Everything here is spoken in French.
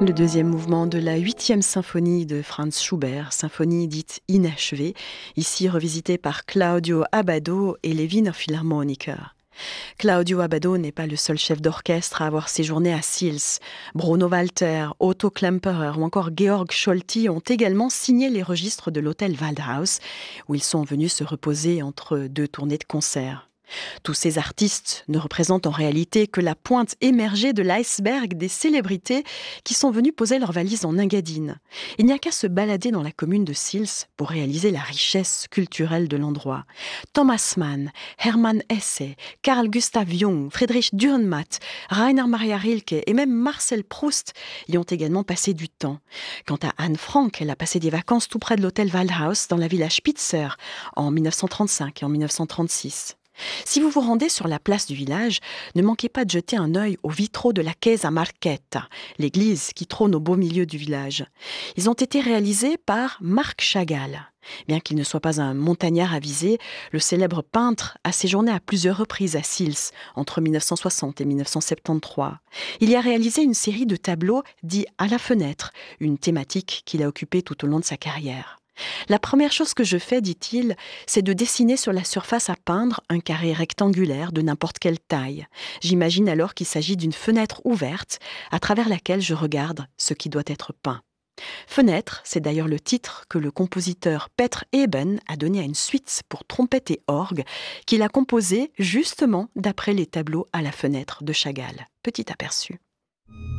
Le deuxième mouvement de la 8e symphonie de Franz Schubert, symphonie dite inachevée, ici revisitée par Claudio Abbado et les Wiener Philharmoniker. Claudio Abbado n'est pas le seul chef d'orchestre à avoir séjourné à Sils. Bruno Walter, Otto Klemperer ou encore Georg Scholti ont également signé les registres de l'hôtel Waldhaus, où ils sont venus se reposer entre deux tournées de concerts. Tous ces artistes ne représentent en réalité que la pointe émergée de l'iceberg des célébrités qui sont venues poser leurs valises en Engadine. Il n'y a qu'à se balader dans la commune de Sils pour réaliser la richesse culturelle de l'endroit. Thomas Mann, Hermann Hesse, Carl Gustav Jung, Friedrich Dürrenmatt, Rainer Maria Rilke et même Marcel Proust y ont également passé du temps. Quant à Anne Frank, elle a passé des vacances tout près de l'hôtel Waldhaus dans la villa Spitzer en 1935 et en 1936. Si vous vous rendez sur la place du village, ne manquez pas de jeter un œil aux vitraux de la Chiesa Marchetta, l'église qui trône au beau milieu du village. Ils ont été réalisés par Marc Chagall. Bien qu'il ne soit pas un montagnard avisé, le célèbre peintre a séjourné à plusieurs reprises à Sils, entre 1960 et 1973. Il y a réalisé une série de tableaux dits à la fenêtre, une thématique qu'il a occupée tout au long de sa carrière. La première chose que je fais, dit-il, c'est de dessiner sur la surface à peindre un carré rectangulaire de n'importe quelle taille. J'imagine alors qu'il s'agit d'une fenêtre ouverte à travers laquelle je regarde ce qui doit être peint. Fenêtre, c'est d'ailleurs le titre que le compositeur Petr Eben a donné à une suite pour trompette et orgue qu'il a composée justement d'après les tableaux à la fenêtre de Chagall. Petit aperçu.